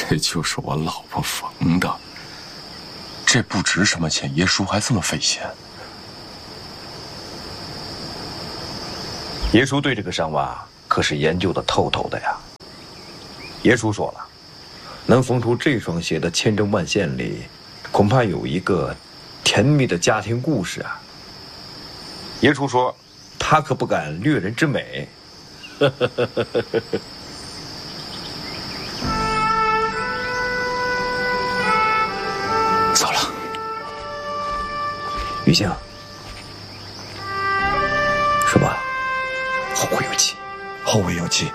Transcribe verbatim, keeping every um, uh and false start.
这就是我老婆缝的，这不值什么钱，爷叔还这么费心。 爷叔对这个伤疤可是研究的透透的呀。爷叔说了，能缝出这双鞋的千针万线里，恐怕有一个甜蜜的家庭故事啊。爷叔说，他可不敢掠人之美。 走了。 雨静，说吧，后会有期。 后会有期。